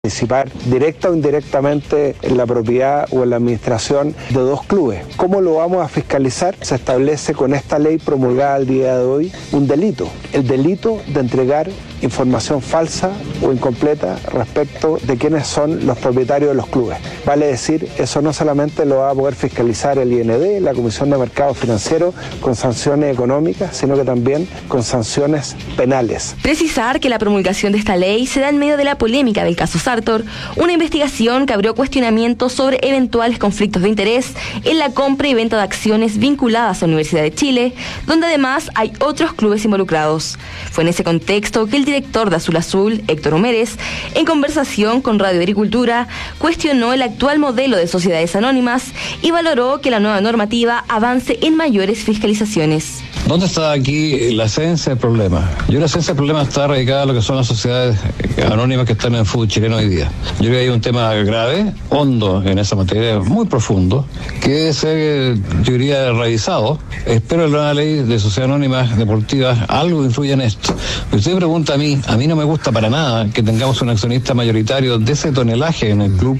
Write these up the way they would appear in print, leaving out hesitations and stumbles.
participar directa o indirectamente en la propiedad o en la administración de 2 clubes. ¿Cómo lo vamos a fiscalizar? Se establece con esta ley promulgada al día de hoy un delito, el delito de entregar información falsa o incompleta respecto de quiénes son los propietarios de los clubes. Vale decir, eso no solamente lo va a poder fiscalizar el IND, la Comisión de Mercados Financieros, con sanciones económicas, sino que también con sanciones penales. Precisar que la promulgación de esta ley se da en medio de la polémica del caso Sartor, una investigación que abrió cuestionamientos sobre eventuales conflictos de interés en la compra y venta de acciones vinculadas a la Universidad de Chile, donde además hay otros clubes involucrados. Fue en ese contexto que el director de Azul Azul, Héctor Homérez, en conversación con Radio Agricultura, cuestionó el actual modelo de sociedades anónimas y valoró que la nueva normativa avance en mayores fiscalizaciones. ¿Dónde está aquí la esencia del problema? La esencia del problema está radicada en lo que son las sociedades anónimas que están en el fútbol chileno hoy día. Yo creo que hay un tema grave, hondo en esa materia, muy profundo, que debe ser, yo diría, revisado. Espero que la nueva ley de sociedades anónimas deportivas algo influya en esto. Pero usted me pregunta a mí no me gusta para nada que tengamos un accionista mayoritario de ese tonelaje en el club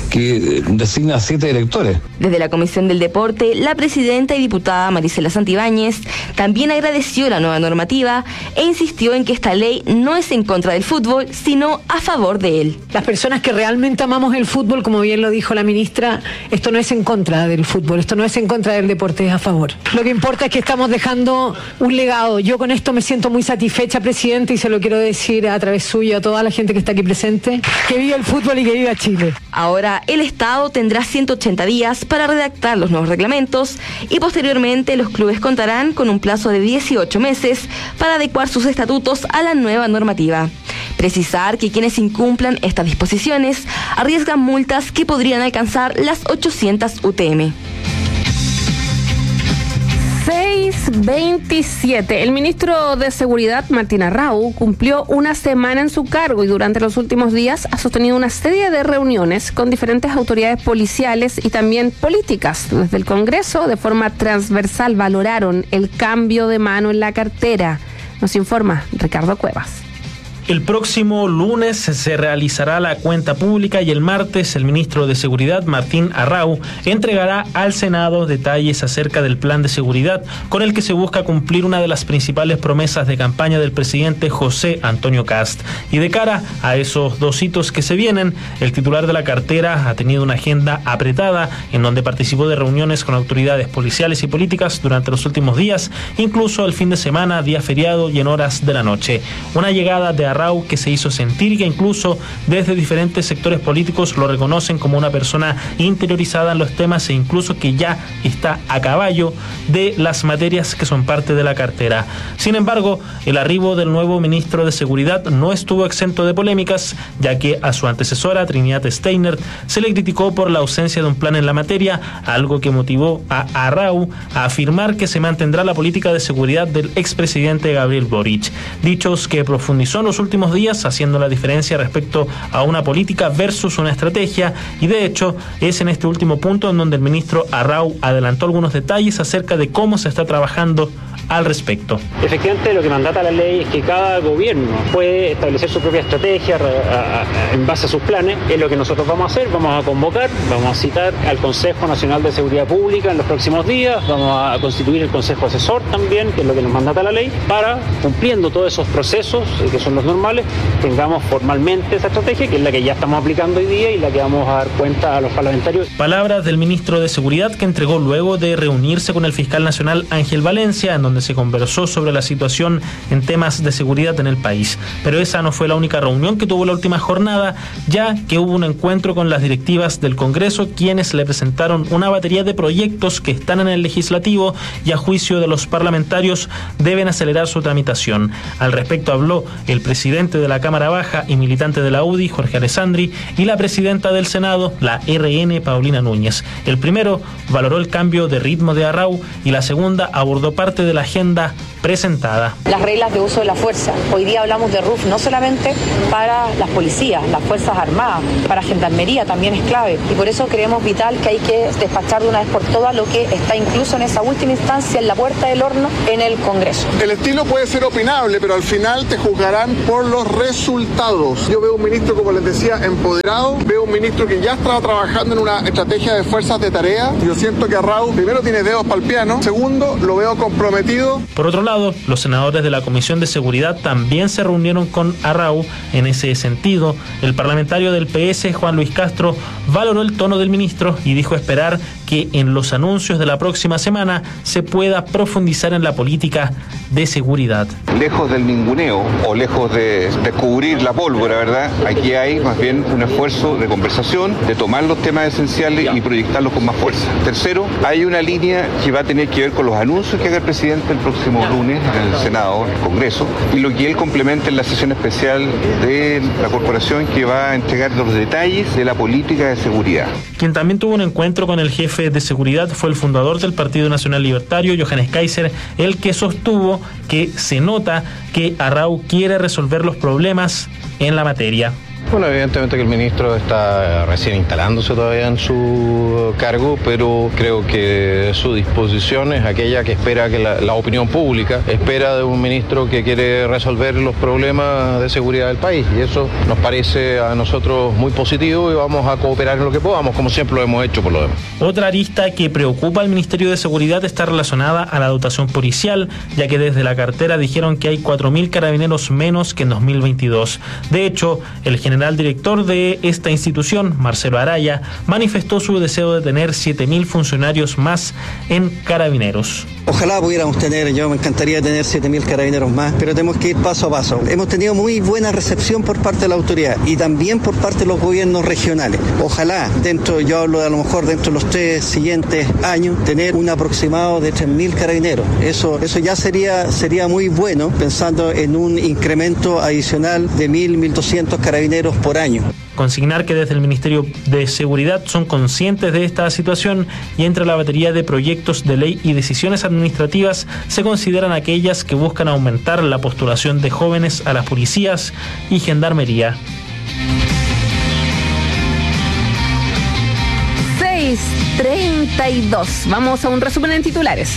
que designa 7 directores. Desde la Comisión del Deporte, la presidenta y diputada Marisela Santibáñez también agradeció la nueva normativa e insistió en que esta ley no es en contra del fútbol, sino a favor de él. Las personas que realmente amamos el fútbol, como bien lo dijo la ministra, esto no es en contra del fútbol, esto no es en contra del deporte, es a favor. Lo que importa es que estamos dejando un legado. Yo con esto me siento muy satisfecha, presidente, y se lo quiero decir a través suyo a toda la gente que está aquí presente, que viva el fútbol y que viva Chile. Ahora el Estado tendrá 180 días para redactar los nuevos reglamentos y posteriormente los clubes contarán con un plazo de 18 meses para adecuar sus estatutos a la nueva normativa. Precisar que quienes incumplan estas disposiciones arriesgan multas que podrían alcanzar las 800 UTM. 6:27. El ministro de Seguridad, Martín Arrau, cumplió una semana en su cargo y durante los últimos días ha sostenido una serie de reuniones con diferentes autoridades policiales y también políticas. Desde el Congreso, de forma transversal, valoraron el cambio de mano en la cartera. Nos informa Ricardo Cuevas. El próximo lunes se realizará la cuenta pública y el martes el ministro de Seguridad, Martín Arrau, entregará al Senado detalles acerca del plan de seguridad con el que se busca cumplir una de las principales promesas de campaña del presidente José Antonio Kast. Y de cara a esos 2 hitos que se vienen, el titular de la cartera ha tenido una agenda apretada en donde participó de reuniones con autoridades policiales y políticas durante los últimos días, incluso el fin de semana, día feriado y en horas de la noche. Una llegada de Arrau que se hizo sentir y que incluso desde diferentes sectores políticos lo reconocen como una persona interiorizada en los temas e incluso que ya está a caballo de las materias que son parte de la cartera. Sin embargo, el arribo del nuevo ministro de Seguridad no estuvo exento de polémicas, ya que a su antecesora, Trinidad Steiner, se le criticó por la ausencia de un plan en la materia, algo que motivó a Arrau a afirmar que se mantendrá la política de seguridad del expresidente Gabriel Boric. Dichos que profundizó en los últimos días, haciendo la diferencia respecto a una política versus una estrategia, y de hecho es en este último punto en donde el ministro Arrau adelantó algunos detalles acerca de cómo se está trabajando al respecto. Efectivamente, lo que mandata la ley es que cada gobierno puede establecer su propia estrategia en base a sus planes. Es lo que nosotros vamos a hacer. Vamos a convocar, vamos a citar al Consejo Nacional de Seguridad Pública en los próximos días, vamos a constituir el Consejo Asesor también, que es lo que nos mandata la ley, para, cumpliendo todos esos procesos que son los normales, tengamos formalmente esa estrategia, que es la que ya estamos aplicando hoy día y la que vamos a dar cuenta a los parlamentarios. Palabras del ministro de Seguridad que entregó luego de reunirse con el fiscal nacional Ángel Valencia, en donde se conversó sobre la situación en temas de seguridad en el país. Pero esa no fue la única reunión que tuvo la última jornada, ya que hubo un encuentro con las directivas del Congreso, quienes le presentaron una batería de proyectos que están en el legislativo y a juicio de los parlamentarios deben acelerar su tramitación. Al respecto habló el presidente de la Cámara Baja y militante de la UDI, Jorge Alessandri, y la presidenta del Senado, la RN, Paulina Núñez. El primero valoró el cambio de ritmo de Arrau y la segunda abordó parte de la agenda presentada. Las reglas de uso de la fuerza. Hoy día hablamos de RUF no solamente para las policías, las Fuerzas Armadas, para Gendarmería también es clave. Y por eso creemos vital que hay que despachar de una vez por todas lo que está incluso en esa última instancia, en la puerta del horno, en el Congreso. El estilo puede ser opinable, pero al final te juzgarán por los resultados. Yo veo un ministro, como les decía, empoderado, veo un ministro que ya estaba trabajando en una estrategia de fuerzas de tarea. Yo siento que Arrau, primero, tiene dedos para el piano, segundo, lo veo comprometido. Por otro lado, los senadores de la Comisión de Seguridad también se reunieron con Arrau. En ese sentido, el parlamentario del PS, Juan Luis Castro, valoró el tono del ministro y dijo esperar que en los anuncios de la próxima semana se pueda profundizar en la política de seguridad. Lejos del ninguneo o lejos de cubrir la pólvora, ¿verdad? Aquí hay más bien un esfuerzo de conversación, de tomar los temas esenciales y proyectarlos con más fuerza. Tercero, hay una línea que va a tener que ver con los anuncios que haga el presidente el próximo lunes en el Senado, en el Congreso, y lo que él complemente en la sesión especial de la corporación, que va a entregar los detalles de la política de seguridad. Quien también tuvo un encuentro con el jefe de seguridad fue el fundador del Partido Nacional Libertario, Johannes Kaiser, el que sostuvo que se nota que Arrau quiere resolver los problemas en la materia. Bueno, evidentemente que el ministro está recién instalándose todavía en su cargo, pero creo que su disposición es aquella que espera que la opinión pública espera de un ministro que quiere resolver los problemas de seguridad del país, y eso nos parece a nosotros muy positivo y vamos a cooperar en lo que podamos, como siempre lo hemos hecho por lo demás. Otra arista que preocupa al Ministerio de Seguridad está relacionada a la dotación policial, ya que desde la cartera dijeron que hay 4.000 carabineros menos que en 2022. De hecho, el general director de esta institución, Marcelo Araya, manifestó su deseo de tener 7.000 funcionarios más en Carabineros. Ojalá pudiéramos tener, yo me encantaría tener 7.000 carabineros más, pero tenemos que ir paso a paso. Hemos tenido muy buena recepción por parte de la autoridad y también por parte de los gobiernos regionales. Ojalá, yo hablo de a lo mejor dentro de los 3 siguientes años, tener un aproximado de 3.000 carabineros. Eso ya sería muy bueno, pensando en un incremento adicional de 1.200 carabineros por año. Consignar que desde el Ministerio de Seguridad son conscientes de esta situación y entre la batería de proyectos de ley y decisiones administrativas se consideran aquellas que buscan aumentar la postulación de jóvenes a las policías y gendarmería. 6:32. Vamos a un resumen en titulares.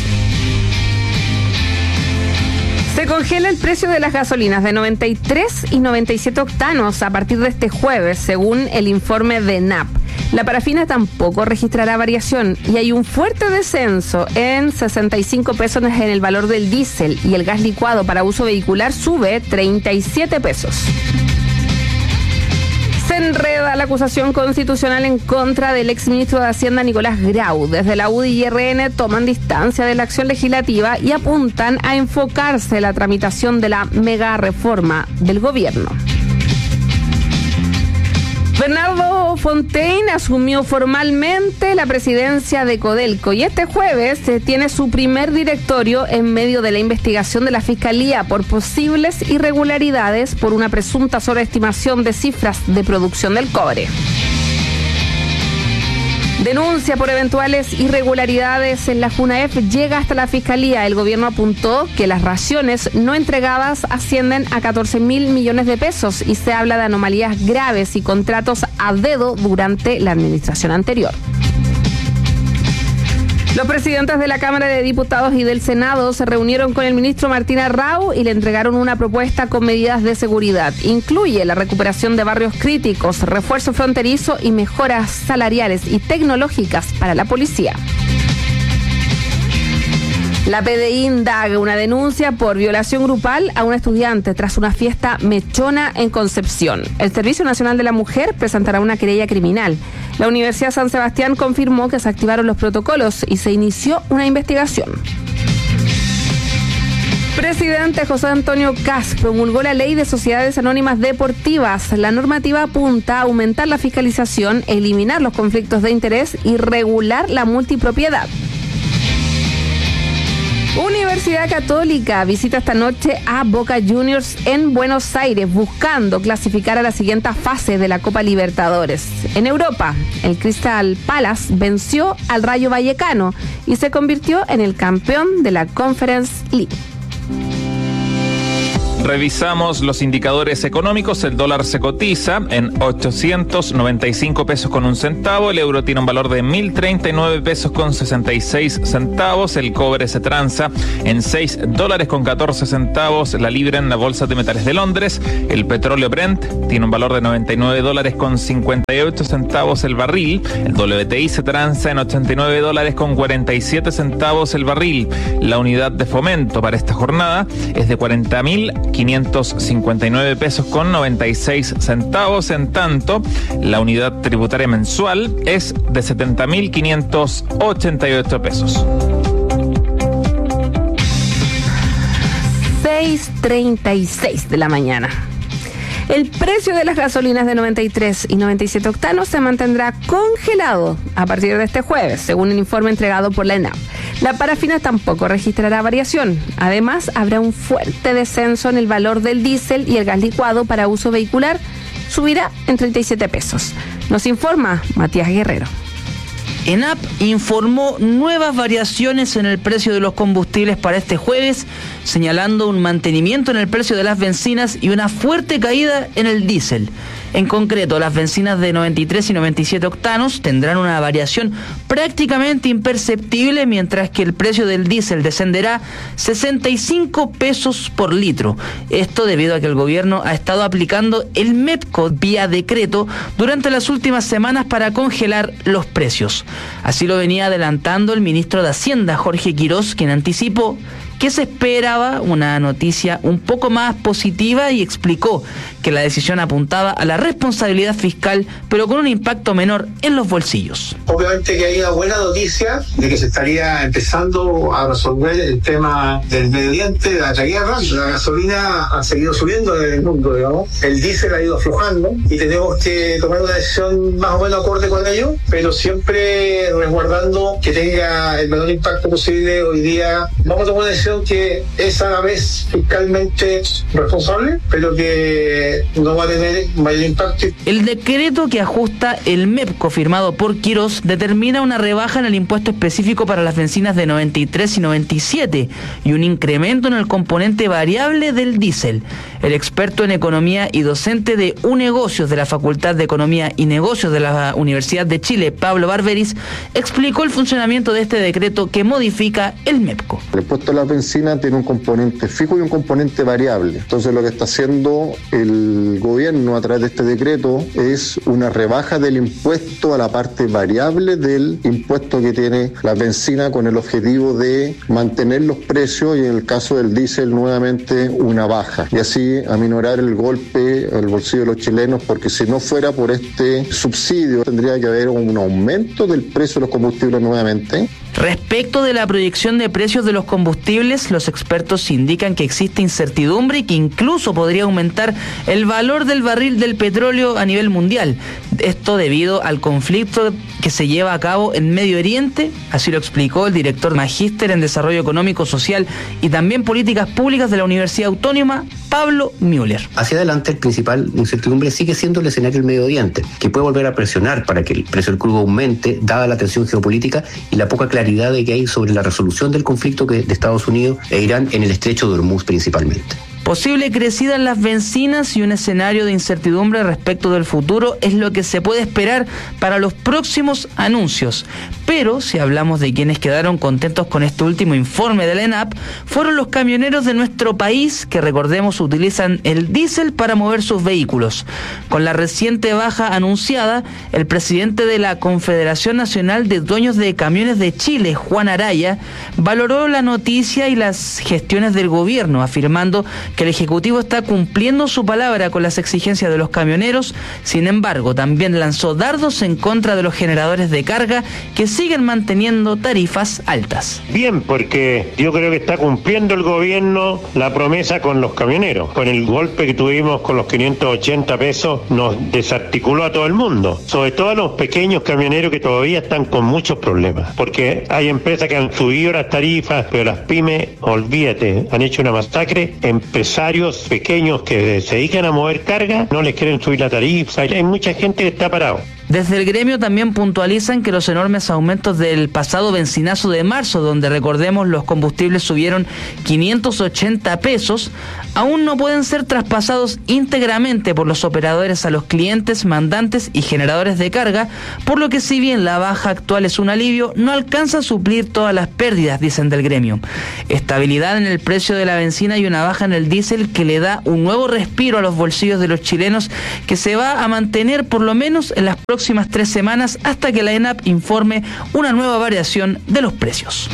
Se congela el precio de las gasolinas de 93 y 97 octanos a partir de este jueves, según el informe de ENAP. La parafina tampoco registrará variación y hay un fuerte descenso en 65 pesos en el valor del diésel, y el gas licuado para uso vehicular sube 37 pesos. Se enreda la acusación constitucional en contra del exministro de Hacienda Nicolás Grau. Desde la UDI y RN toman distancia de la acción legislativa y apuntan a enfocarse en la tramitación de la mega reforma del gobierno. Bernardo Fontaine asumió formalmente la presidencia de Codelco y este jueves tiene su primer directorio en medio de la investigación de la Fiscalía por posibles irregularidades por una presunta sobreestimación de cifras de producción del cobre. Denuncia por eventuales irregularidades en la Junaef llega hasta la Fiscalía. El gobierno apuntó que las raciones no entregadas ascienden a 14.000 millones de pesos y se habla de anomalías graves y contratos a dedo durante la administración anterior. Los presidentes de la Cámara de Diputados y del Senado se reunieron con el ministro Martín Arrau y le entregaron una propuesta con medidas de seguridad. Incluye la recuperación de barrios críticos, refuerzo fronterizo y mejoras salariales y tecnológicas para la policía. La PDI indaga una denuncia por violación grupal a un estudiante tras una fiesta mechona en Concepción. El Servicio Nacional de la Mujer presentará una querella criminal. La Universidad San Sebastián confirmó que se activaron los protocolos y se inició una investigación. Presidente José Antonio Kast promulgó la Ley de Sociedades Anónimas Deportivas. La normativa apunta a aumentar la fiscalización, eliminar los conflictos de interés y regular la multipropiedad. Universidad Católica visita esta noche a Boca Juniors en Buenos Aires, buscando clasificar a la siguiente fase de la Copa Libertadores. En Europa, el Crystal Palace venció al Rayo Vallecano y se convirtió en el campeón de la Conference League. Revisamos los indicadores económicos. El dólar se cotiza en 895 pesos con un centavo. El euro tiene un valor de 1.039 pesos con 66 centavos. El cobre se transa en $6 con 14 centavos la libra en la bolsa de metales de Londres. El petróleo Brent tiene un valor de $99 con 58 centavos el barril. El WTI se transa en $89 con 47 centavos el barril. La unidad de fomento para esta jornada es de 40.559 pesos con 96 centavos. En tanto, la unidad tributaria mensual es de 70.588 pesos. 6:36 de la mañana. El precio de las gasolinas de 93 y 97 octanos se mantendrá congelado a partir de este jueves, según un informe entregado por la ENAP. La parafina tampoco registrará variación. Además, habrá un fuerte descenso en el valor del diésel y el gas licuado para uso vehicular subirá en 37 pesos. Nos informa Matías Guerrero. ENAP informó nuevas variaciones en el precio de los combustibles para este jueves, señalando un mantenimiento en el precio de las bencinas y una fuerte caída en el diésel. En concreto, las bencinas de 93 y 97 octanos tendrán una variación prácticamente imperceptible, mientras que el precio del diésel descenderá 65 pesos por litro. Esto debido a que el gobierno ha estado aplicando el MEPCO vía decreto durante las últimas semanas para congelar los precios. Así lo venía adelantando el ministro de Hacienda, Jorge Quirós, quien anticipó que se esperaba una noticia un poco más positiva y explicó que la decisión apuntaba a la responsabilidad fiscal, pero con un impacto menor en los bolsillos. Obviamente que hay una buena noticia de que se estaría empezando a resolver el tema del medio ambiente, de la guerra. La gasolina ha seguido subiendo en el mundo, digamos. El diésel ha ido aflojando y tenemos que tomar una decisión más o menos acorde con ello, pero siempre resguardando que tenga el menor impacto posible. Hoy día vamos a tomar una decisión que es a la vez fiscalmente responsable, pero que no va a tener mayor impacto. El decreto que ajusta el MEPCO firmado por Quirós determina una rebaja en el impuesto específico para las bencinas de 93 y 97 y un incremento en el componente variable del diésel. El experto en economía y docente de UNegocios de la Facultad de Economía y Negocios de la Universidad de Chile, Pablo Barberis, explicó el funcionamiento de este decreto que modifica el MEPCO. El impuesto a la bencina tiene un componente fijo y un componente variable. Entonces lo que está haciendo el gobierno a través de este decreto es una rebaja del impuesto a la parte variable del impuesto que tiene la bencina, con el objetivo de mantener los precios y en el caso del diésel nuevamente una baja y así aminorar el golpe al bolsillo de los chilenos, porque si no fuera por este subsidio tendría que haber un aumento del precio de los combustibles nuevamente. Respecto de la proyección de precios de los combustibles, los expertos indican que existe incertidumbre y que incluso podría aumentar el valor del barril del petróleo a nivel mundial. Esto debido al conflicto que se lleva a cabo en Medio Oriente, así lo explicó el director magíster en Desarrollo Económico, Social y también Políticas Públicas de la Universidad Autónoma, Pablo Müller. Hacia adelante, el principal incertidumbre sigue siendo el escenario del Medio Oriente, que puede volver a presionar para que el precio del crudo aumente, dada la tensión geopolítica y la poca claridad de que hay sobre la resolución del conflicto de Estados Unidos e Irán en el estrecho de Hormuz principalmente. Posible crecida en las bencinas y un escenario de incertidumbre respecto del futuro es lo que se puede esperar para los próximos anuncios. Pero si hablamos de quienes quedaron contentos con este último informe de la ENAP, fueron los camioneros de nuestro país que, recordemos, utilizan el diésel para mover sus vehículos. Con la reciente baja anunciada, el presidente de la Confederación Nacional de Dueños de Camiones de Chile, Juan Araya, valoró la noticia y las gestiones del gobierno, afirmando que el Ejecutivo está cumpliendo su palabra con las exigencias de los camioneros. Sin embargo, también lanzó dardos en contra de los generadores de carga que siguen manteniendo tarifas altas. Bien, porque yo creo que está cumpliendo el gobierno la promesa con los camioneros. Con el golpe que tuvimos con los 580 pesos nos desarticuló a todo el mundo, sobre todo a los pequeños camioneros que todavía están con muchos problemas, porque hay empresas que han subido las tarifas, pero las pymes, olvídate, han hecho una masacre. Empresarios pequeños que se dedican a mover carga no les quieren subir la tarifa, hay mucha gente que está parado. Desde el gremio también puntualizan que los enormes aumentos del pasado bencinazo de marzo, donde recordemos los combustibles subieron 580 pesos, aún no pueden ser traspasados íntegramente por los operadores a los clientes, mandantes y generadores de carga, por lo que si bien la baja actual es un alivio, no alcanza a suplir todas las pérdidas, dicen del gremio. Estabilidad en el precio de la benzina y una baja en el diésel que le da un nuevo respiro a los bolsillos de los chilenos, que se va a mantener por lo menos en las próximas 3 semanas hasta que la ENAP informe una nueva variación de los precios.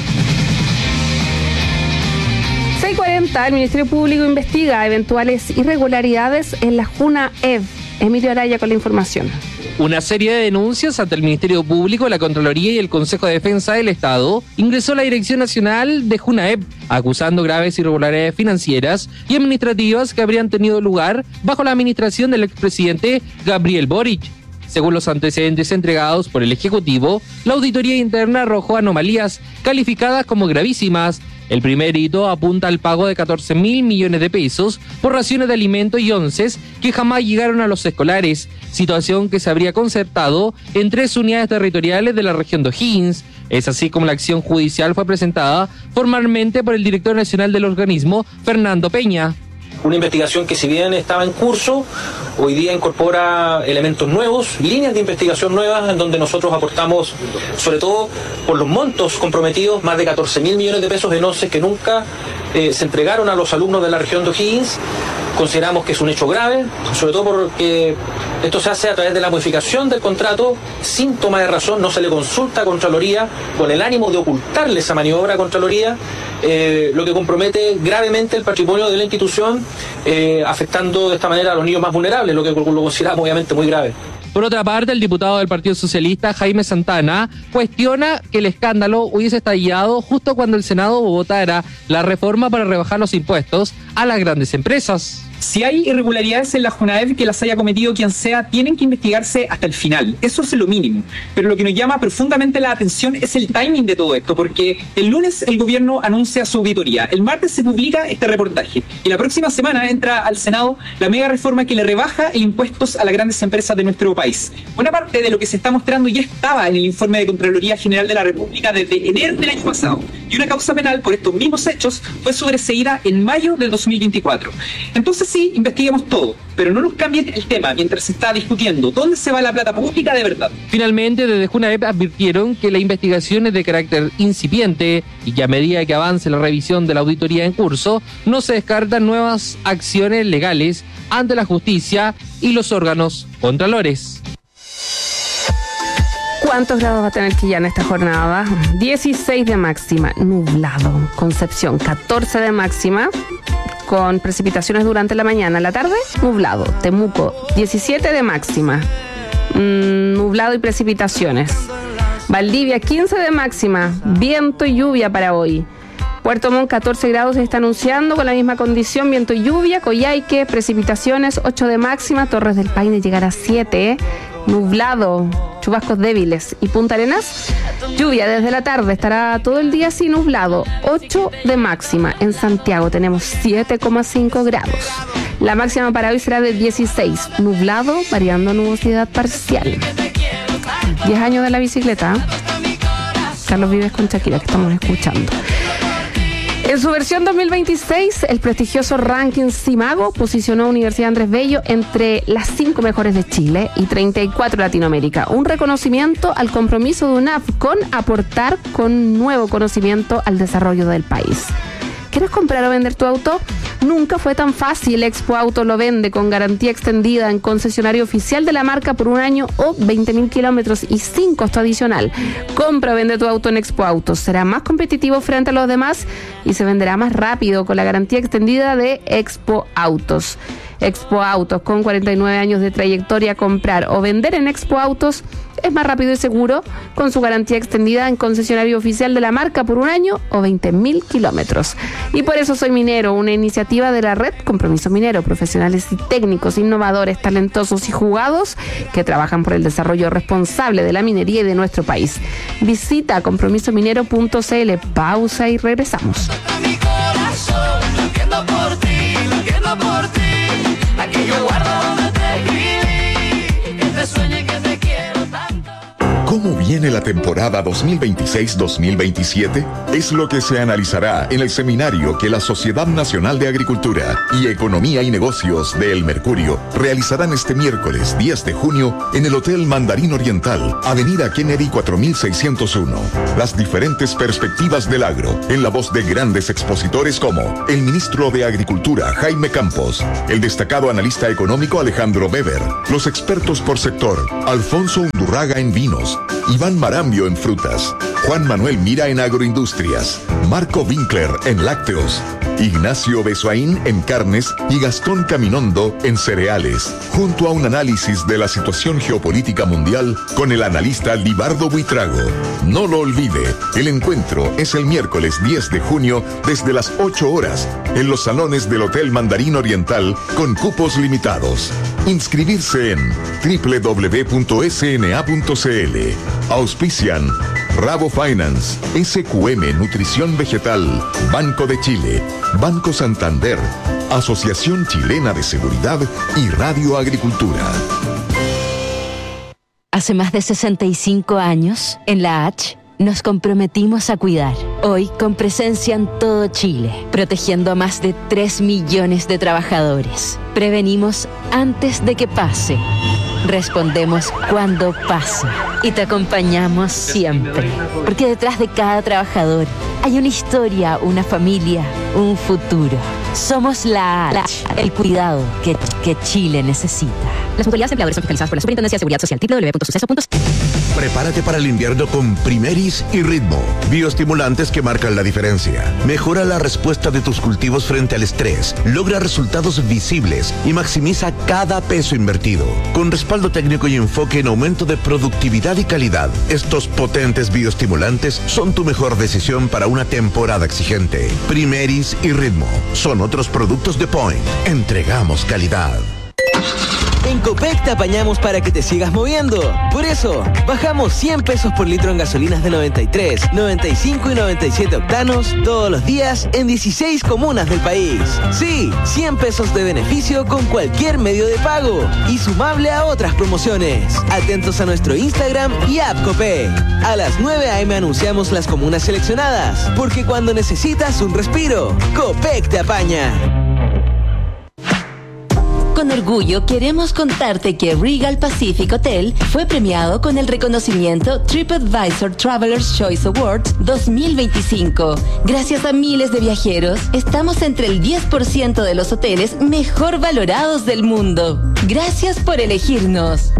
6:40, el Ministerio Público investiga eventuales irregularidades en la JUNAEV. Emilio Araya con la información. Una serie de denuncias ante el Ministerio Público, la Contraloría y el Consejo de Defensa del Estado ingresó a la Dirección Nacional de JUNAEV, acusando graves irregularidades financieras y administrativas que habrían tenido lugar bajo la administración del expresidente Gabriel Boric. Según los antecedentes entregados por el Ejecutivo, la auditoría interna arrojó anomalías calificadas como gravísimas. El primer hito apunta al pago de 14.000 millones de pesos por raciones de alimentos y onces que jamás llegaron a los escolares, situación que se habría concertado en 3 unidades territoriales de la región de O'Higgins. Es así como la acción judicial fue presentada formalmente por el director nacional del organismo, Fernando Peña. Una investigación que, si bien estaba en curso, hoy día incorpora elementos nuevos, líneas de investigación nuevas, en donde nosotros aportamos, sobre todo por los montos comprometidos, más de 14.000 millones de pesos en onces que nunca se entregaron a los alumnos de la región de O'Higgins. Consideramos que es un hecho grave, sobre todo porque esto se hace a través de la modificación del contrato sin toma de razón, no se le consulta a Contraloría con el ánimo de ocultarle esa maniobra a Contraloría, lo que compromete gravemente el patrimonio de la institución, afectando de esta manera a los niños más vulnerables, lo que lo consideramos obviamente muy grave. Por otra parte, el diputado del Partido Socialista, Jaime Santana, cuestiona que el escándalo hubiese estallado justo cuando el Senado votara la reforma para rebajar los impuestos a las grandes empresas. Si hay irregularidades en la JUNAEV, que las haya cometido quien sea, tienen que investigarse hasta el final. Eso es lo mínimo. Pero lo que nos llama profundamente la atención es el timing de todo esto, porque el lunes el gobierno anuncia su auditoría, el martes se publica este reportaje y la próxima semana entra al Senado la mega reforma que le rebaja el impuestos a las grandes empresas de nuestro país. Buena parte de lo que se está mostrando ya estaba en el informe de Contraloría General de la República desde enero del año pasado, y una causa penal por estos mismos hechos fue sobreseída en mayo del 2024. Entonces sí, investiguemos todo, pero no nos cambien el tema mientras se está discutiendo dónde se va la plata pública de verdad. Finalmente, desde JUNAEV advirtieron que la investigación es de carácter incipiente y que a medida que avance la revisión de la auditoría en curso, no se descartan nuevas acciones legales ante la justicia y los órganos contralores. ¿Cuántos grados va a tener Quillán esta jornada? 16 de máxima, nublado. Concepción, 14 de máxima, con precipitaciones durante la mañana. La tarde, nublado. Temuco, 17 de máxima, nublado y precipitaciones. Valdivia, 15 de máxima, viento y lluvia para hoy. Puerto Montt, 14 grados se está anunciando con la misma condición, viento y lluvia. Coyhaique, precipitaciones, 8 de máxima. Torres del Paine llegará a 7, nublado, chubascos débiles. Y Punta Arenas, lluvia desde la tarde, estará todo el día así nublado, 8 de máxima. En Santiago tenemos 7,5 grados. La máxima para hoy será de 16, nublado, variando nubosidad parcial. 10 años de la bicicleta. Carlos Vives con Shakira, que estamos escuchando. En su versión 2026, el prestigioso ranking Simago posicionó a Universidad Andrés Bello entre las 5 mejores de Chile y 34 de Latinoamérica. Un reconocimiento al compromiso de UNAF con aportar con nuevo conocimiento al desarrollo del país. ¿Quieres comprar o vender tu auto? Nunca fue tan fácil. Expo Auto lo vende con garantía extendida en concesionario oficial de la marca por 1 año o 20.000 kilómetros y sin costo adicional. Compra o vende tu auto en Expo Autos. Será más competitivo frente a los demás y se venderá más rápido con la garantía extendida de Expo Autos. Expo Autos, con 49 años de trayectoria, comprar o vender en Expo Autos es más rápido y seguro, con su garantía extendida en concesionario oficial de la marca por 1 año o 20.000 kilómetros. Y por eso Soy Minero, una iniciativa de la red Compromiso Minero, profesionales y técnicos innovadores, talentosos y jugados que trabajan por el desarrollo responsable de la minería y de nuestro país. Visita compromisominero.cl. Pausa y regresamos. Aquí yo guardo donde te escribí, que te sueñe que te quiero. ¿Cómo viene la temporada 2026-2027? Es lo que se analizará en el seminario que la Sociedad Nacional de Agricultura y Economía y Negocios de El Mercurio realizarán este miércoles 10 de junio en el Hotel Mandarín Oriental, Avenida Kennedy 4601. Las diferentes perspectivas del agro, en la voz de grandes expositores como el ministro de Agricultura, Jaime Campos, el destacado analista económico Alejandro Weber, los expertos por sector, Alfonso Undurraga en vinos, Iván Marambio en frutas, Juan Manuel Mira en agroindustrias, Marco Winkler en lácteos, Ignacio Besoaín en carnes y Gastón Caminondo en cereales, junto a un análisis de la situación geopolítica mundial con el analista Libardo Buitrago. No lo olvide, el encuentro es el miércoles 10 de junio desde las 8 horas en los salones del Hotel Mandarín Oriental con cupos limitados. Inscribirse en www.sna.cl. Auspician Rabo Finance, SQM Nutrición Vegetal, Banco de Chile, Banco Santander, Asociación Chilena de Seguridad y Radio Agricultura. Hace más de 65 años, en la H, nos comprometimos a cuidar. Hoy, con presencia en todo Chile, protegiendo a más de 3 millones de trabajadores. Prevenimos antes de que pase. Respondemos cuando pasa. Y te acompañamos siempre. Porque detrás de cada trabajador hay una historia, una familia, un futuro. Somos la H, el cuidado que Chile necesita. Las mutualidades de empleadores son fiscalizadas por la Superintendencia de Seguridad Social. www.suceso.cl. Prepárate para el invierno con Primeris y Ritmo, bioestimulantes que marcan la diferencia. Mejora la respuesta de tus cultivos frente al estrés, logra resultados visibles y maximiza cada peso invertido. Con respaldo técnico y enfoque en aumento de productividad y calidad, estos potentes bioestimulantes son tu mejor decisión para una temporada exigente. Primeris y Ritmo son otros productos de Point. Entregamos calidad. En Copec te apañamos para que te sigas moviendo. Por eso, bajamos 100 pesos por litro en gasolinas de 93, 95 y 97 octanos todos los días en 16 comunas del país. Sí, 100 pesos de beneficio con cualquier medio de pago y sumable a otras promociones. Atentos a nuestro Instagram y app Copec. A las 9 a.m. anunciamos las comunas seleccionadas, porque cuando necesitas un respiro, Copec te apaña. Con orgullo queremos contarte que Regal Pacific Hotel fue premiado con el reconocimiento TripAdvisor Traveler's Choice Awards 2025. Gracias a miles de viajeros, estamos entre el 10% de los hoteles mejor valorados del mundo. Gracias por elegirnos.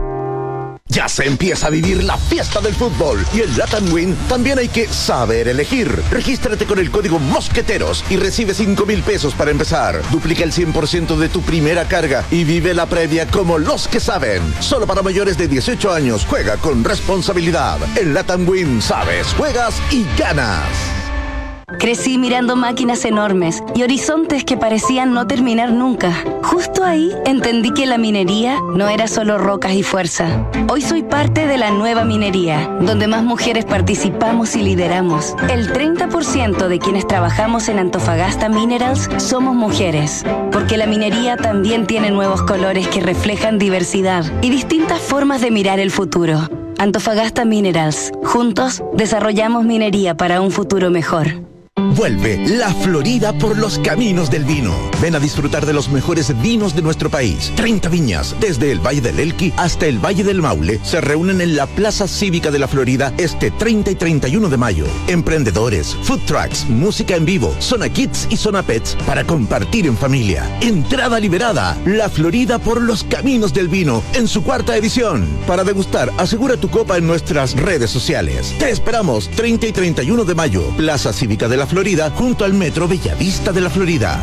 Ya se empieza a vivir la fiesta del fútbol y en Latam Win también hay que saber elegir. Regístrate con el código Mosqueteros y recibe 5,000 pesos para empezar. Duplica el 100% de tu primera carga y vive la previa como los que saben. Solo para mayores de 18 años. Juega con responsabilidad. En Latam Win sabes, juegas y ganas. Crecí mirando máquinas enormes y horizontes que parecían no terminar nunca. Justo ahí entendí que la minería no era solo rocas y fuerza. Hoy soy parte de la nueva minería, donde más mujeres participamos y lideramos. El 30% de quienes trabajamos en Antofagasta Minerals somos mujeres, porque la minería también tiene nuevos colores que reflejan diversidad y distintas formas de mirar el futuro. Antofagasta Minerals. Juntos desarrollamos minería para un futuro mejor. Vuelve la Florida por los caminos del vino. Ven a disfrutar de los mejores vinos de nuestro país. 30 viñas, desde el Valle del Elqui hasta el Valle del Maule, se reúnen en la Plaza Cívica de la Florida este 30 y 31 de mayo. Emprendedores, food trucks, música en vivo, zona kids y zona pets para compartir en familia. Entrada liberada. La Florida por los caminos del vino en su 4ª edición. Para degustar, asegura tu copa en nuestras redes sociales. Te esperamos 30 y 31 de mayo. Plaza Cívica de la Florida, junto al Metro Bellavista de la Florida.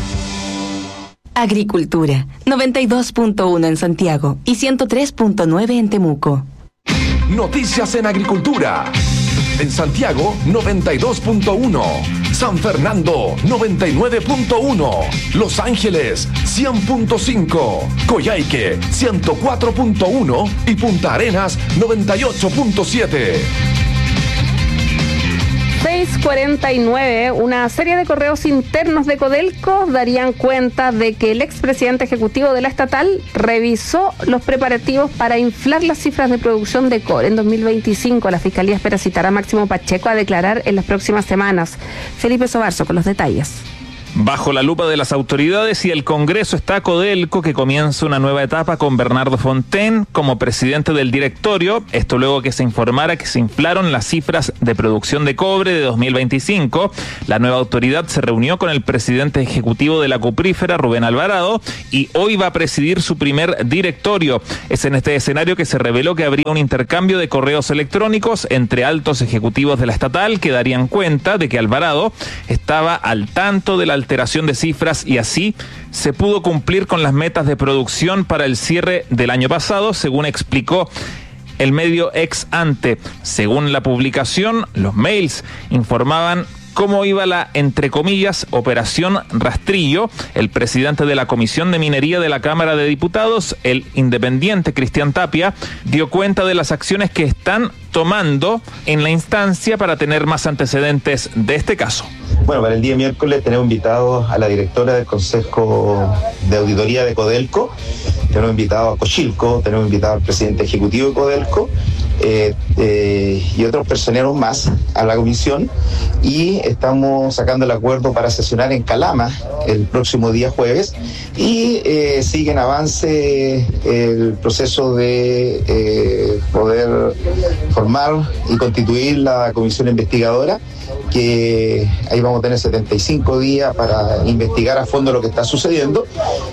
Agricultura, 92.1 en Santiago y 103.9 en Temuco. Noticias en Agricultura. En Santiago, 92.1. San Fernando, 99.1. Los Ángeles, 100.5. Coyhaique, 104.1. Y Punta Arenas, 98.7. 6:49, una serie de correos internos de Codelco darían cuenta de que el expresidente ejecutivo de la estatal revisó los preparativos para inflar las cifras de producción de cobre en 2025. La Fiscalía espera citar a Máximo Pacheco a declarar en las próximas semanas. Felipe Sobarzo con los detalles. Bajo la lupa de las autoridades y el Congreso está Codelco, que comienza una nueva etapa con Bernardo Fontaine como presidente del directorio. Esto luego que se informara que se inflaron las cifras de producción de cobre de 2025. La nueva autoridad se reunió con el presidente ejecutivo de la cuprífera, Rubén Alvarado, y hoy va a presidir su primer directorio. Es en este escenario que se reveló que habría un intercambio de correos electrónicos entre altos ejecutivos de la estatal que darían cuenta de que Alvarado estaba al tanto de la alteración de cifras y así se pudo cumplir con las metas de producción para el cierre del año pasado, según explicó el medio Ex Ante. Según la publicación, los mails informaban cómo iba la, entre comillas, operación rastrillo. El presidente de la Comisión de Minería de la Cámara de Diputados, el independiente Cristian Tapia, dio cuenta de las acciones que están tomando en la instancia para tener más antecedentes de este caso. Bueno, para el día miércoles tenemos invitados a la directora del Consejo de Auditoría de Codelco, tenemos invitado a Cochilco, tenemos invitado al presidente ejecutivo de Codelco y otros personeros más a la comisión, y estamos sacando el acuerdo para sesionar en Calama el próximo día jueves, y sigue en avance el proceso de poder formar y constituir la comisión investigadora, que ahí vamos a tener 75 días para investigar a fondo lo que está sucediendo,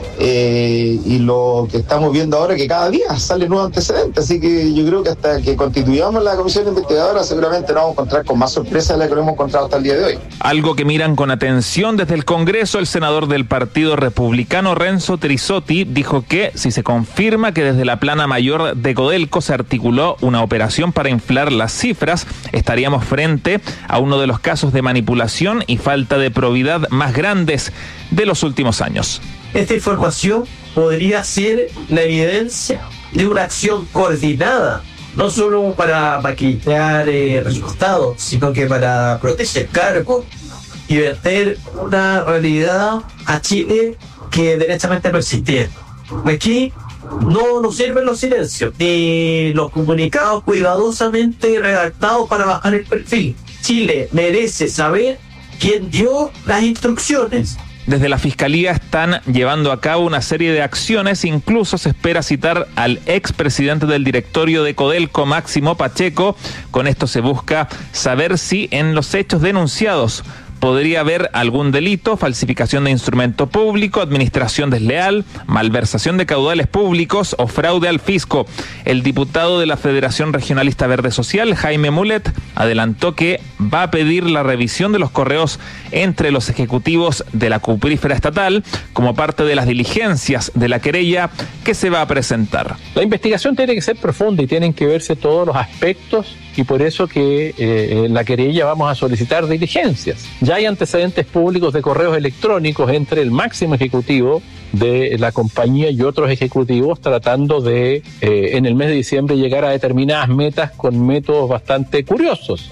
y lo que estamos viendo ahora es que cada día sale nuevo antecedente, así que yo creo que hasta que constituyamos la comisión investigadora seguramente nos vamos a encontrar con más sorpresas de las que nos hemos encontrado hasta el día de hoy. Algo que miran con atención desde el Congreso, el senador del Partido Republicano Renzo Trisotti dijo que si se confirma que desde la plana mayor de Codelco se articuló una operación para inflar las cifras, estaríamos frente a uno de los casos de manipulación y falta de probidad más grandes de los últimos años. Esta información podría ser la evidencia de una acción coordinada, no solo para maquillar resultados, sino que para proteger cargos y verter una realidad a Chile que derechamente no existía. Aquí no nos sirven los silencios ni los comunicados cuidadosamente redactados para bajar el perfil. Chile merece saber quién dio las instrucciones. Desde la Fiscalía están llevando a cabo una serie de acciones, incluso se espera citar al expresidente del directorio de Codelco, Máximo Pacheco. Con esto se busca saber si en los hechos denunciados podría haber algún delito, falsificación de instrumento público, administración desleal, malversación de caudales públicos o fraude al fisco. El diputado de la Federación Regionalista Verde Social, Jaime Mulet, adelantó que va a pedir la revisión de los correos entre los ejecutivos de la cuprífera estatal como parte de las diligencias de la querella que se va a presentar. La investigación tiene que ser profunda y tienen que verse todos los aspectos, y por eso que en la querella vamos a solicitar diligencias. Ya hay antecedentes públicos de correos electrónicos entre el máximo ejecutivo de la compañía y otros ejecutivos tratando de, en el mes de diciembre, llegar a determinadas metas con métodos bastante curiosos,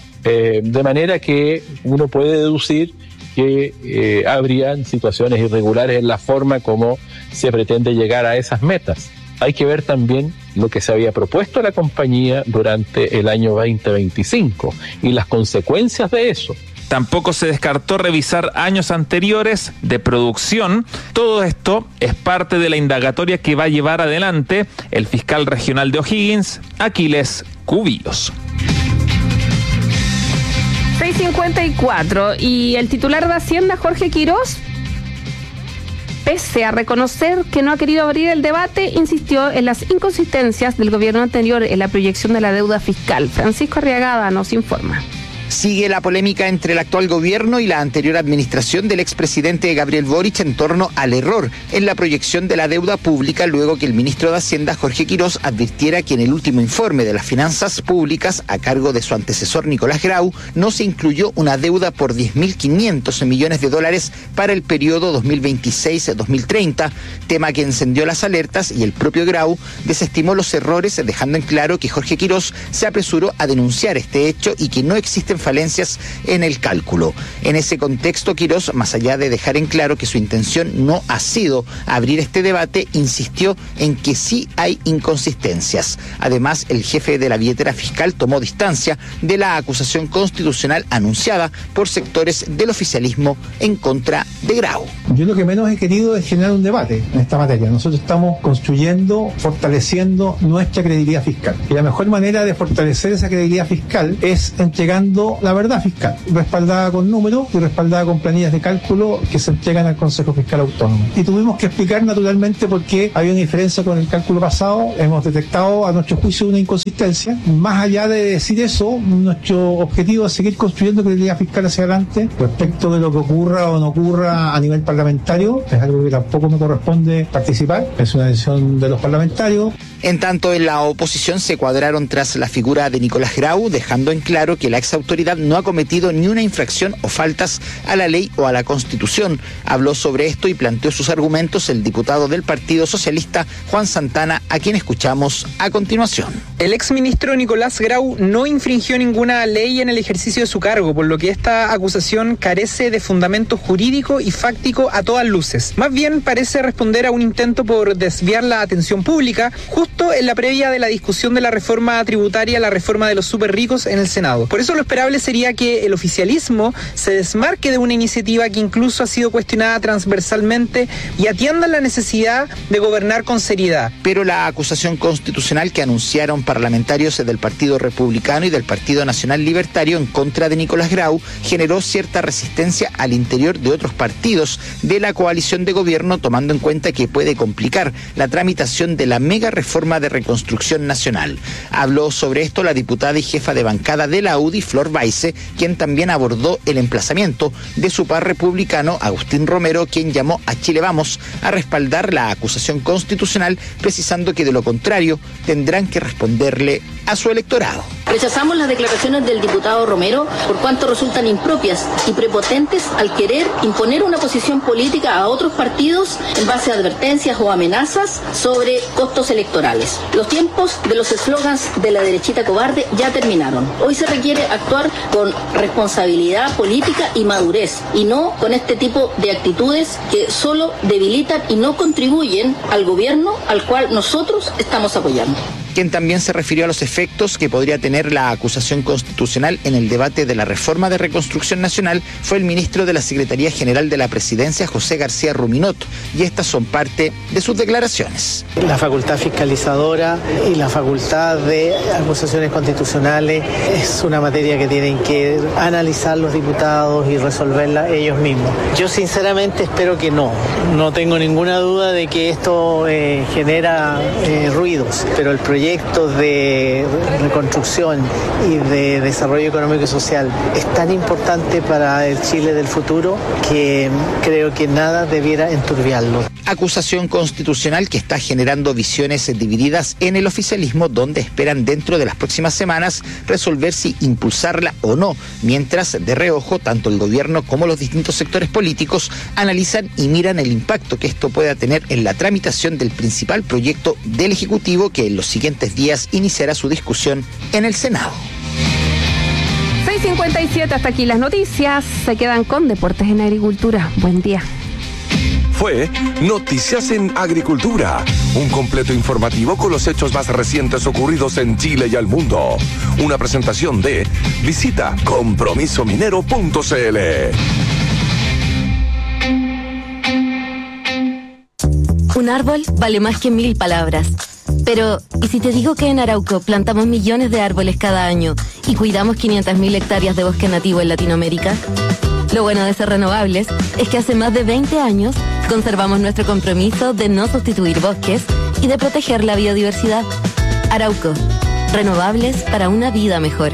de manera que uno puede deducir que habrían situaciones irregulares en la forma como se pretende llegar a esas metas. Hay que ver también lo que se había propuesto a la compañía durante el año 2025 y las consecuencias de eso. Tampoco se descartó revisar años anteriores de producción. Todo esto es parte de la indagatoria que va a llevar adelante el fiscal regional de O'Higgins, Aquiles Cubillos. 6:54, y el titular de Hacienda, Jorge Quirós, pese a reconocer que no ha querido abrir el debate, insistió en las inconsistencias del gobierno anterior en la proyección de la deuda fiscal. Francisco Arriagada nos informa. Sigue la polémica entre el actual gobierno y la anterior administración del expresidente Gabriel Boric en torno al error en la proyección de la deuda pública, luego que el ministro de Hacienda, Jorge Quirós, advirtiera que en el último informe de las finanzas públicas, a cargo de su antecesor Nicolás Grau, no se incluyó una deuda por 10.500 millones de dólares para el periodo 2026-2030, tema que encendió las alertas, y el propio Grau desestimó los errores, dejando en claro que Jorge Quirós se apresuró a denunciar este hecho y que no existe existen falencias en el cálculo. En ese contexto, Quirós, más allá de dejar en claro que su intención no ha sido abrir este debate, insistió en que sí hay inconsistencias. Además, el jefe de la billetera fiscal tomó distancia de la acusación constitucional anunciada por sectores del oficialismo en contra de Grau. Yo lo que menos he querido es generar un debate en esta materia. Nosotros estamos construyendo, fortaleciendo nuestra credibilidad fiscal. Y la mejor manera de fortalecer esa credibilidad fiscal es entregando la verdad fiscal, respaldada con números y respaldada con planillas de cálculo que se entregan al Consejo Fiscal Autónomo. Y tuvimos que explicar naturalmente por qué había una diferencia con el cálculo pasado. Hemos detectado a nuestro juicio una inconsistencia. Más allá de decir eso, nuestro objetivo es seguir construyendo credibilidad fiscal hacia adelante. Respecto de lo que ocurra o no ocurra a nivel parlamentario, es algo que tampoco me corresponde participar, es una decisión de los parlamentarios. En tanto, en la oposición se cuadraron tras la figura de Nicolás Grau, dejando en claro que la exautoridad no ha cometido ni una infracción o faltas a la ley o a la Constitución. Habló sobre esto y planteó sus argumentos el diputado del Partido Socialista, Juan Santana, a quien escuchamos a continuación. El exministro Nicolás Grau no infringió ninguna ley en el ejercicio de su cargo, por lo que esta acusación carece de fundamento jurídico y fáctico a todas luces. Más bien parece responder a un intento por desviar la atención pública, justo en la previa de la discusión de la reforma tributaria, la reforma de los superricos en el Senado. Por eso lo esperable sería que el oficialismo se desmarque de una iniciativa que incluso ha sido cuestionada transversalmente y atienda la necesidad de gobernar con seriedad. Pero la acusación constitucional que anunciaron parlamentarios del Partido Republicano y del Partido Nacional Libertario en contra de Nicolás Grau generó cierta resistencia al interior de otros partidos de la coalición de gobierno, tomando en cuenta que puede complicar la tramitación de la mega reforma de reconstrucción nacional. Habló sobre esto la diputada y jefa de bancada de la UDI, Flor Baise, quien también abordó el emplazamiento de su par republicano, Agustín Romero, quien llamó a Chile Vamos a respaldar la acusación constitucional, precisando que de lo contrario tendrán que responderle a su electorado. Rechazamos las declaraciones del diputado Romero por cuanto resultan impropias y prepotentes al querer imponer una posición política a otros partidos en base a advertencias o amenazas sobre costos electorales. Los tiempos de los eslogans de la derechita cobarde ya terminaron. Hoy se requiere actuar con responsabilidad política y madurez, y no con este tipo de actitudes que solo debilitan y no contribuyen al gobierno al cual nosotros estamos apoyando. Quien también se refirió a los efectos que podría tener la acusación constitucional en el debate de la reforma de reconstrucción nacional fue el ministro de la Secretaría General de la Presidencia, José García Ruminot, y estas son parte de sus declaraciones. La facultad fiscalizadora y la facultad de acusaciones constitucionales es una materia que tienen que analizar los diputados y resolverla ellos mismos. Yo sinceramente espero que no tengo ninguna duda de que esto genera ruidos, pero el proyecto de reconstrucción y de desarrollo económico y social es tan importante para el Chile del futuro que creo que nada debiera enturbiarlo. Acusación constitucional que está generando visiones divididas en el oficialismo, donde esperan dentro de las próximas semanas resolver si impulsarla o no, mientras de reojo tanto el gobierno como los distintos sectores políticos analizan y miran el impacto que esto pueda tener en la tramitación del principal proyecto del Ejecutivo, que en los siguientes días iniciará su discusión en el Senado. 6:57, hasta aquí las noticias. Se quedan con Deportes en Agricultura. Buen día. Fue Noticias en Agricultura, un completo informativo con los hechos más recientes ocurridos en Chile y al mundo. Una presentación de visita compromisominero.cl. Un árbol vale más que 1000 palabras. Pero, ¿y si te digo que en Arauco plantamos millones de árboles cada año y cuidamos 500.000 hectáreas de bosque nativo en Latinoamérica? Lo bueno de ser renovables es que hace más de 20 años conservamos nuestro compromiso de no sustituir bosques y de proteger la biodiversidad. Arauco, renovables para una vida mejor.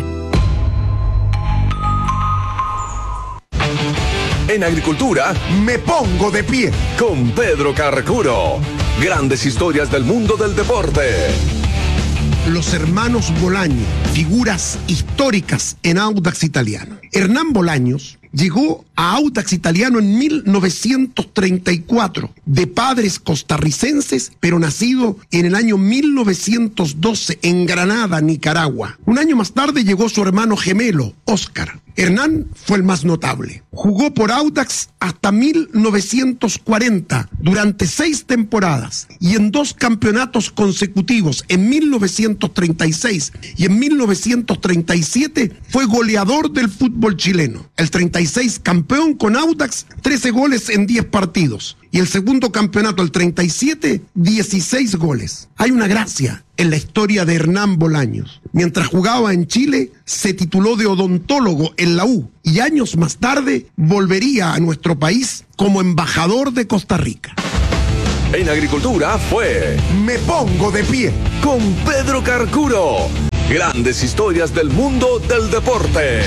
En Agricultura me pongo de pie con Pedro Carcuro. Grandes historias del mundo del deporte. Los hermanos Bolaño, figuras históricas en Audax Italiano. Hernán Bolaños llegó a Audax Italiano en 1934, de padres costarricenses, pero nacido en el año 1912 en Granada, Nicaragua. Un año más tarde llegó su hermano gemelo, Óscar. Hernán fue el más notable. Jugó por Audax hasta 1940, durante 6 temporadas, y en 2 campeonatos consecutivos, en 1936 y en 1937, fue goleador del fútbol chileno. El 36 campeón con Audax, 13 goles en 10 partidos. Y el segundo campeonato, el 37, 16 goles. Hay una gracia en la historia de Hernán Bolaños. Mientras jugaba en Chile, se tituló de odontólogo en la U y años más tarde volvería a nuestro país como embajador de Costa Rica. En Agricultura fue Me Pongo de Pie con Pedro Carcuro. Grandes historias del mundo del deporte.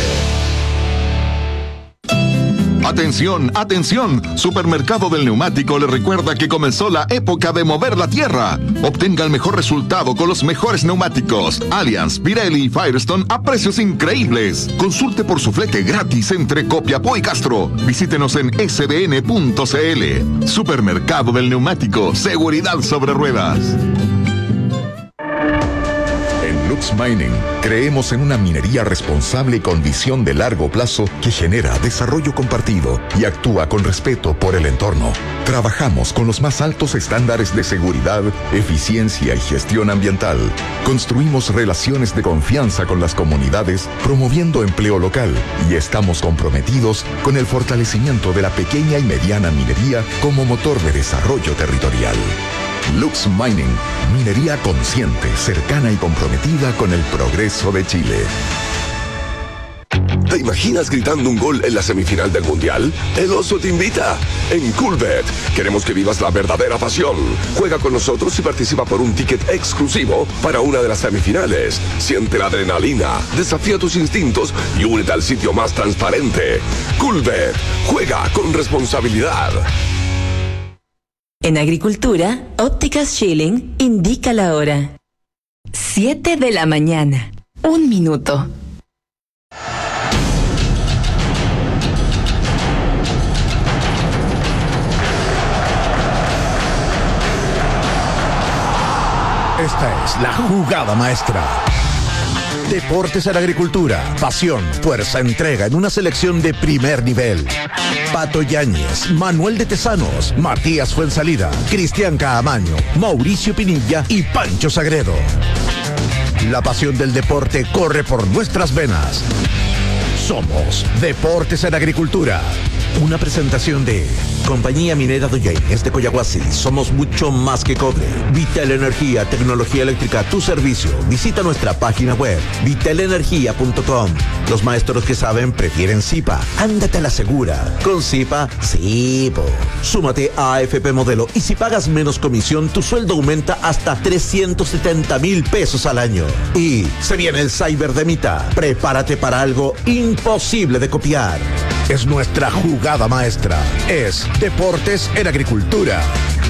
Atención, atención, Supermercado del Neumático le recuerda que comenzó la época de mover la tierra. Obtenga el mejor resultado con los mejores neumáticos Allianz, Pirelli y Firestone a precios increíbles. Consulte por su flete gratis entre Copiapó y Castro. Visítenos en sbn.cl. Supermercado del Neumático, seguridad sobre ruedas. Lux Mining, creemos en una minería responsable y con visión de largo plazo que genera desarrollo compartido y actúa con respeto por el entorno. Trabajamos con los más altos estándares de seguridad, eficiencia y gestión ambiental. Construimos relaciones de confianza con las comunidades, promoviendo empleo local, y estamos comprometidos con el fortalecimiento de la pequeña y mediana minería como motor de desarrollo territorial. Lux Mining, minería consciente, cercana y comprometida con el progreso de Chile. ¿Te imaginas gritando un gol en la semifinal del Mundial? El Oso te invita. En Coolbet queremos que vivas la verdadera pasión. Juega con nosotros y participa por un ticket exclusivo para una de las semifinales. Siente la adrenalina, desafía tus instintos y únete al sitio más transparente. Coolbet, juega con responsabilidad. En Agricultura, Ópticas Schilling indica la hora. 7 de la mañana. 1 minuto. Esta es la jugada maestra. Deportes en Agricultura, pasión, fuerza, entrega en una selección de primer nivel. Pato Yáñez, Manuel de Tesanos, Matías Fuensalida, Cristian Caamaño, Mauricio Pinilla y Pancho Sagredo. La pasión del deporte corre por nuestras venas. Somos Deportes en Agricultura. Una presentación de Compañía Minera Doñainés de Coyahuasi. Somos mucho más que cobre. Vital Energía, tecnología eléctrica a tu servicio. Visita nuestra página web, vitalenergia.com. Los maestros que saben prefieren Zipa. Ándate a la segura. Con Zipa, sí, po. Súmate a AFP Modelo y si pagas menos comisión, tu sueldo aumenta hasta 370,000 pesos al año. Y se viene el Cyber de Mita. Prepárate para algo imposible de copiar. Es nuestra jugada maestra. Es Deportes en Agricultura.